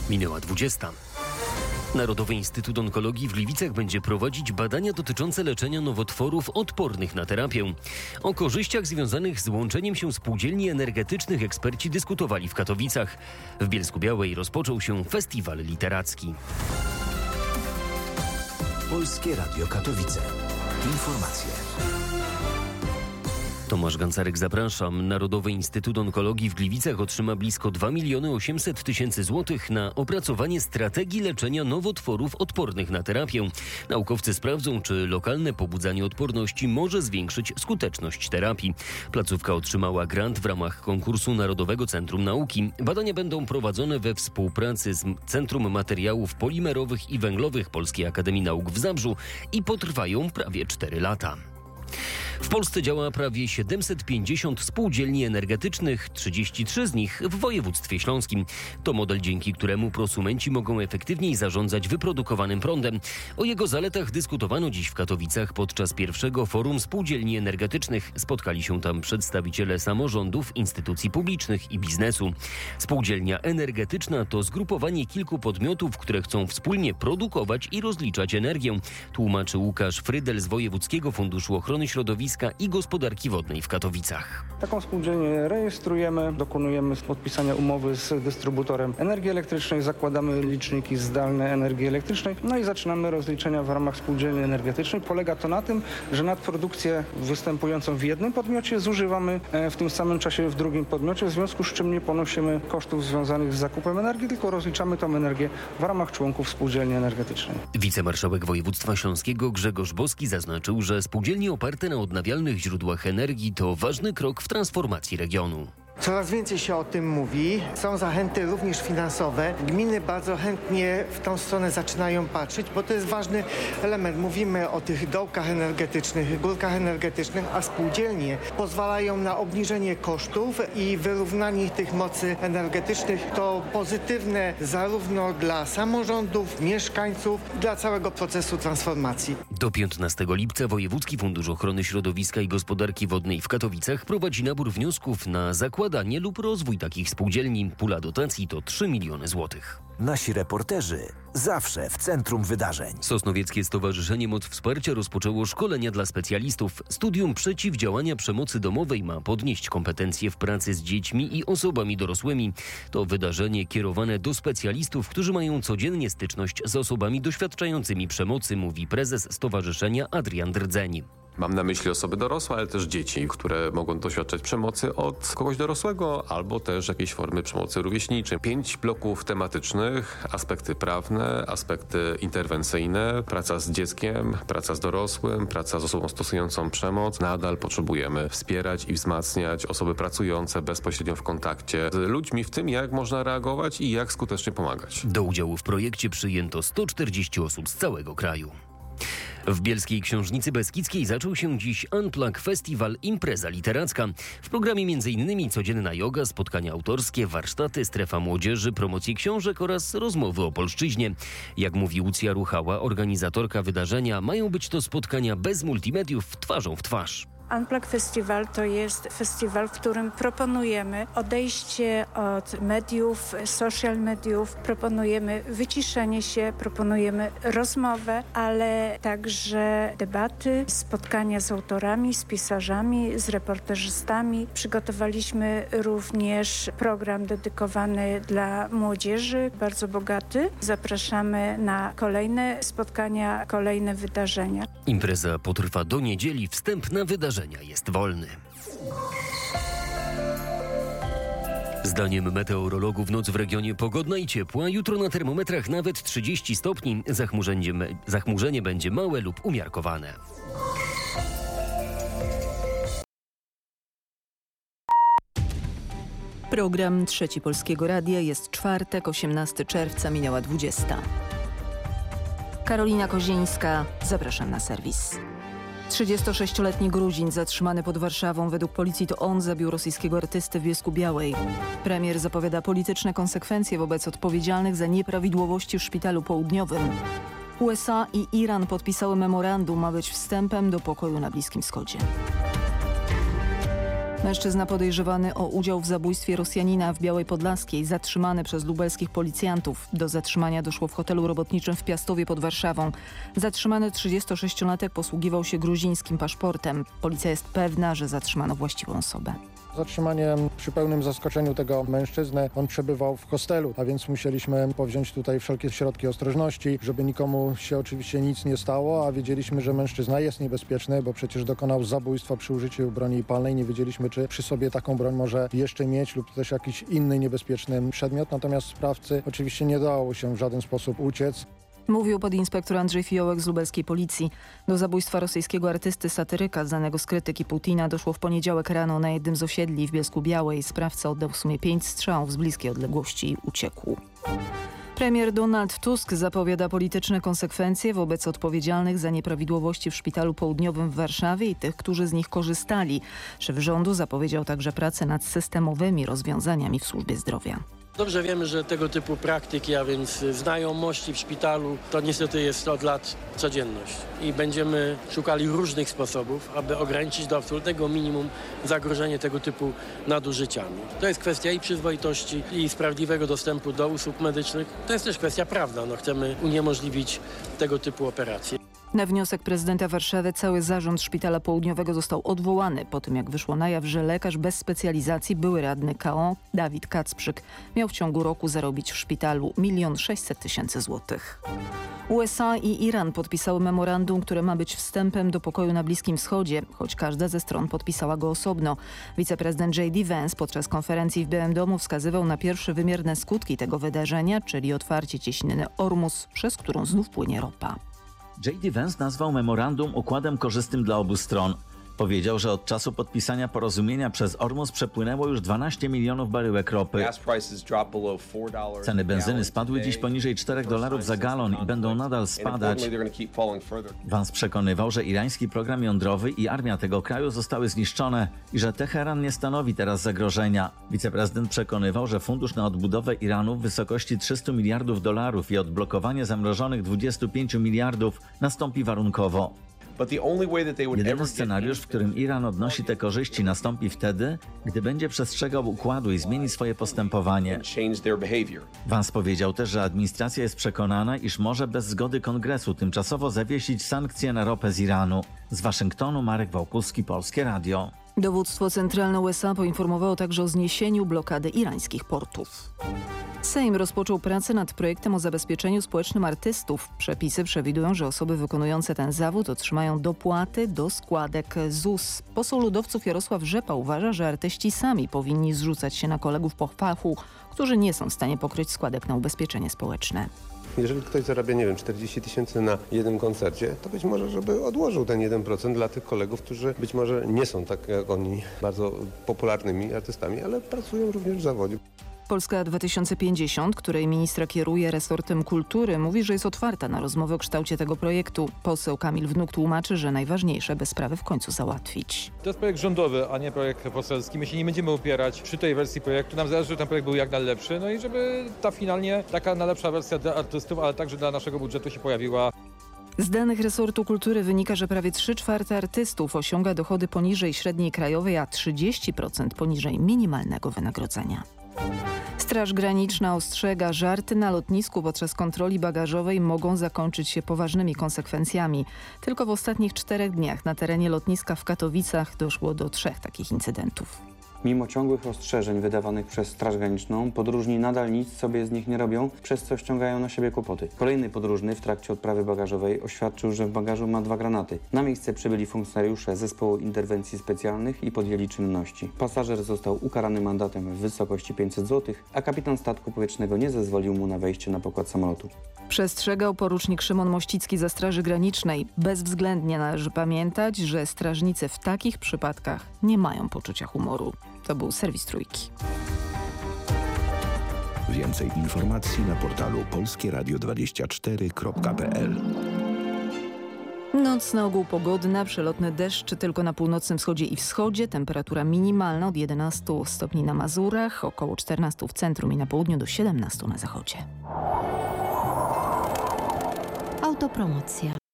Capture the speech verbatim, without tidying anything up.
Minęła dwudziesta. Narodowy Instytut Onkologii w Gliwicach będzie prowadzić badania dotyczące leczenia nowotworów odpornych na terapię. O korzyściach związanych z łączeniem się spółdzielni energetycznych eksperci dyskutowali w Katowicach. W Bielsku-Białej rozpoczął się festiwal literacki. Polskie Radio Katowice. Informacje. Tomasz Gancarek, zapraszam. Narodowy Instytut Onkologii w Gliwicach otrzyma blisko dwa miliony osiemset tysięcy złotych na opracowanie strategii leczenia nowotworów odpornych na terapię. Naukowcy sprawdzą, czy lokalne pobudzanie odporności może zwiększyć skuteczność terapii. Placówka otrzymała grant w ramach konkursu Narodowego Centrum Nauki. Badania będą prowadzone we współpracy z Centrum Materiałów Polimerowych i Węglowych Polskiej Akademii Nauk w Zabrzu i potrwają prawie cztery lata. W Polsce działa prawie siedemset pięćdziesiąt spółdzielni energetycznych, trzydzieści trzy z nich w województwie śląskim. To model, dzięki któremu prosumenci mogą efektywniej zarządzać wyprodukowanym prądem. O jego zaletach dyskutowano dziś w Katowicach podczas pierwszego forum spółdzielni energetycznych. Spotkali się tam przedstawiciele samorządów, instytucji publicznych i biznesu. Spółdzielnia energetyczna to zgrupowanie kilku podmiotów, które chcą wspólnie produkować i rozliczać energię, tłumaczy Łukasz Frydel z Wojewódzkiego Funduszu Ochrony Środowiska i Gospodarki Wodnej w Katowicach. Taką spółdzielnię rejestrujemy, dokonujemy podpisania umowy z dystrybutorem energii elektrycznej, zakładamy liczniki zdalne energii elektrycznej, no i zaczynamy rozliczenia w ramach spółdzielni energetycznej. Polega to na tym, że nadprodukcję występującą w jednym podmiocie zużywamy w tym samym czasie w drugim podmiocie, w związku z czym nie ponosimy kosztów związanych z zakupem energii, tylko rozliczamy tą energię w ramach członków spółdzielni energetycznej. Wicemarszałek województwa śląskiego Grzegorz Boski zaznaczył, że spółdzielnie oparte na odnawialnych źródłach energii to ważny krok w transformacji regionu. Coraz więcej się o tym mówi. Są zachęty również finansowe. Gminy bardzo chętnie w tą stronę zaczynają patrzeć, bo to jest ważny element. Mówimy o tych dołkach energetycznych, górkach energetycznych, a spółdzielnie pozwalają na obniżenie kosztów i wyrównanie tych mocy energetycznych. To pozytywne zarówno dla samorządów, mieszkańców, dla całego procesu transformacji. Do piętnastego lipca Wojewódzki Fundusz Ochrony Środowiska i Gospodarki Wodnej w Katowicach prowadzi nabór wniosków na zakładanie lub rozwój takich spółdzielni. Pula dotacji to trzy miliony złotych. Nasi reporterzy zawsze w centrum wydarzeń. Sosnowieckie Stowarzyszenie Moc Wsparcia rozpoczęło szkolenia dla specjalistów. Studium przeciwdziałania przemocy domowej ma podnieść kompetencje w pracy z dziećmi i osobami dorosłymi. To wydarzenie kierowane do specjalistów, którzy mają codziennie styczność z osobami doświadczającymi przemocy, mówi prezes stowarzyszenia Adrian Drdzeń. Mam na myśli osoby dorosłe, ale też dzieci, które mogą doświadczać przemocy od kogoś dorosłego albo też jakiejś formy przemocy rówieśniczej. Pięć bloków tematycznych, aspekty prawne, aspekty interwencyjne, praca z dzieckiem, praca z dorosłym, praca z osobą stosującą przemoc. Nadal potrzebujemy wspierać i wzmacniać osoby pracujące bezpośrednio w kontakcie z ludźmi, w tym jak można reagować i jak skutecznie pomagać. Do udziału w projekcie przyjęto sto czterdzieści osób z całego kraju. W Bielskiej Książnicy Beskidzkiej zaczął się dziś Unplug Festiwal Impreza Literacka. W programie między innymi codzienna joga, spotkania autorskie, warsztaty, strefa młodzieży, promocje książek oraz rozmowy o polszczyźnie. Jak mówi Łucja Ruchała, organizatorka wydarzenia, mają być to spotkania bez multimediów, twarzą w twarz. Unplug Festival to jest festiwal, w którym proponujemy odejście od mediów, social mediów, proponujemy wyciszenie się, proponujemy rozmowę, ale także debaty, spotkania z autorami, z pisarzami, z reporterzystami. Przygotowaliśmy również program dedykowany dla młodzieży, bardzo bogaty. Zapraszamy na kolejne spotkania, kolejne wydarzenia. Impreza potrwa do niedzieli, wstęp na wydarzenia jest wolny. Zdaniem meteorologów noc w regionie pogodna i ciepła. Jutro na termometrach nawet trzydzieści stopni. Zachmurzenie, zachmurzenie będzie małe lub umiarkowane. Program Trzeci Polskiego Radia. Jest czwartek, osiemnastego czerwca, minęła dwudziesta. Karolina Kozieńska, zapraszam na serwis. trzydziestosześcioletni Gruzin zatrzymany pod Warszawą. Według policji to on zabił rosyjskiego artystę w Bielsku-Białej. Premier zapowiada polityczne konsekwencje wobec odpowiedzialnych za nieprawidłowości w szpitalu południowym. U S A i Iran podpisały memorandum, ma być wstępem do pokoju na Bliskim Wschodzie. Mężczyzna podejrzewany o udział w zabójstwie Rosjanina w Białej Podlaskiej, zatrzymany przez lubelskich policjantów. Do zatrzymania doszło w hotelu robotniczym w Piastowie pod Warszawą. Zatrzymany trzydziestosześciolatek posługiwał się gruzińskim paszportem. Policja jest pewna, że zatrzymano właściwą osobę. Zatrzymanie przy pełnym zaskoczeniu tego mężczyzny. On przebywał w hostelu, a więc musieliśmy powziąć tutaj wszelkie środki ostrożności, żeby nikomu się oczywiście nic nie stało, a wiedzieliśmy, że mężczyzna jest niebezpieczny, bo przecież dokonał zabójstwa przy użyciu broni palnej. Nie wiedzieliśmy, czy przy sobie taką broń może jeszcze mieć lub też jakiś inny niebezpieczny przedmiot. Natomiast sprawcy oczywiście nie dało się w żaden sposób uciec. Mówił podinspektor Andrzej Fiołek z lubelskiej policji. Do zabójstwa rosyjskiego artysty satyryka, znanego z krytyki Putina, doszło w poniedziałek rano na jednym z osiedli w Bielsku-Białej. Sprawca oddał w sumie pięć strzałów z bliskiej odległości i uciekł. Premier Donald Tusk zapowiada polityczne konsekwencje wobec odpowiedzialnych za nieprawidłowości w Szpitalu Południowym w Warszawie i tych, którzy z nich korzystali. Szef rządu zapowiedział także pracę nad systemowymi rozwiązaniami w służbie zdrowia. Dobrze wiemy, że tego typu praktyki, a więc znajomości w szpitalu, to niestety jest od lat codzienność. I będziemy szukali różnych sposobów, aby ograniczyć do absolutnego minimum zagrożenie tego typu nadużyciami. To jest kwestia i przyzwoitości, i sprawiedliwego dostępu do usług medycznych. To jest też kwestia prawna. No, chcemy uniemożliwić tego typu operacje. Na wniosek prezydenta Warszawy cały zarząd Szpitala Południowego został odwołany po tym, jak wyszło na jaw, że lekarz bez specjalizacji, były radny K O Dawid Kacprzyk, miał w ciągu roku zarobić w szpitalu milion sześćset tysięcy złotych. U S A i Iran podpisały memorandum, które ma być wstępem do pokoju na Bliskim Wschodzie, choć każda ze stron podpisała go osobno. Wiceprezydent J D Vance podczas konferencji w Białym Domu wskazywał na pierwsze wymierne skutki tego wydarzenia, czyli otwarcie cieśniny Ormus, przez którą znów płynie ropa. J D Vance nazwał memorandum układem korzystnym dla obu stron. Powiedział, że od czasu podpisania porozumienia przez Ormus przepłynęło już dwanaście milionów baryłek ropy. Ceny benzyny spadły dziś poniżej czterech dolarów za galon i będą nadal spadać. Vance przekonywał, że irański program jądrowy i armia tego kraju zostały zniszczone i że Teheran nie stanowi teraz zagrożenia. Wiceprezydent przekonywał, że fundusz na odbudowę Iranu w wysokości trzystu miliardów dolarów i odblokowanie zamrożonych dwudziestu pięciu miliardów nastąpi warunkowo. Jedyny scenariusz, w którym Iran odnosi te korzyści, nastąpi wtedy, gdy będzie przestrzegał układu i zmieni swoje postępowanie. Vance powiedział też, że administracja jest przekonana, iż może bez zgody Kongresu tymczasowo zawiesić sankcje na ropę z Iranu. Z Waszyngtonu Marek Wałkuski, Polskie Radio. Dowództwo centralne U S A poinformowało także o zniesieniu blokady irańskich portów. Sejm rozpoczął pracę nad projektem o zabezpieczeniu społecznym artystów. Przepisy przewidują, że osoby wykonujące ten zawód otrzymają dopłaty do składek Z U S. Poseł ludowców Jarosław Rzepa uważa, że artyści sami powinni zrzucać się na kolegów po fachu, którzy nie są w stanie pokryć składek na ubezpieczenie społeczne. Jeżeli ktoś zarabia, nie wiem, czterdzieści tysięcy na jednym koncercie, to być może, żeby odłożył ten jeden procent dla tych kolegów, którzy być może nie są tak jak oni bardzo popularnymi artystami, ale pracują również w zawodzie. Polska dwa tysiące pięćdziesiąt, której ministra kieruje resortem kultury, mówi, że jest otwarta na rozmowę o kształcie tego projektu. Poseł Kamil Wnuk tłumaczy, że najważniejsze, by sprawę w końcu załatwić. To jest projekt rządowy, a nie projekt poselski. My się nie będziemy opierać przy tej wersji projektu. Nam zależy, żeby ten projekt był jak najlepszy, no i żeby ta finalnie taka najlepsza wersja dla artystów, ale także dla naszego budżetu się pojawiła. Z danych resortu kultury wynika, że prawie trzy czwarte artystów osiąga dochody poniżej średniej krajowej, a trzydzieści procent poniżej minimalnego wynagrodzenia. Straż Graniczna ostrzega, żarty na lotnisku podczas kontroli bagażowej mogą zakończyć się poważnymi konsekwencjami. Tylko w ostatnich czterech dniach na terenie lotniska w Katowicach doszło do trzech takich incydentów. Mimo ciągłych ostrzeżeń wydawanych przez Straż Graniczną, podróżni nadal nic sobie z nich nie robią, przez co ściągają na siebie kłopoty. Kolejny podróżny w trakcie odprawy bagażowej oświadczył, że w bagażu ma dwa granaty. Na miejsce przybyli funkcjonariusze Zespołu Interwencji Specjalnych i podjęli czynności. Pasażer został ukarany mandatem w wysokości pięćset złotych, a kapitan statku powietrznego nie zezwolił mu na wejście na pokład samolotu. Przestrzegał porucznik Szymon Mościcki ze Straży Granicznej. Bezwzględnie należy pamiętać, że strażnicy w takich przypadkach nie mają poczucia humoru. To był serwis Trójki. Więcej informacji na portalu polskie radio dwadzieścia cztery kropka p l. Noc na ogół pogodna, przelotny deszcz tylko na północnym wschodzie i wschodzie. Temperatura minimalna od jedenastu stopni na Mazurach, około czternastu w centrum i na południu do siedemnastu na zachodzie. Autopromocja.